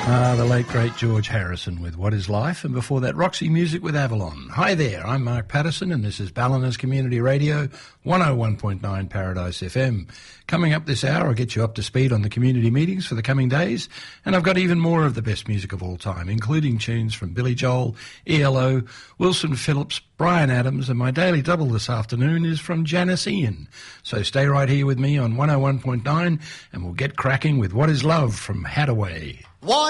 The late, great George Harrison with What Is Life, and before that, Roxy Music with Avalon. Hi there, I'm Mark Patterson, and this is Ballinas Community Radio, 101.9 Paradise FM. Coming up this hour, I'll get you up to speed on the community meetings for the coming days, and I've got even more of the best music of all time, including tunes from Billy Joel, ELO, Wilson Phillips, Bryan Adams, and my daily double this afternoon is from Janice Ian. So stay right here with me on 101.9, and we'll get cracking with What Is Love from Hadaway. What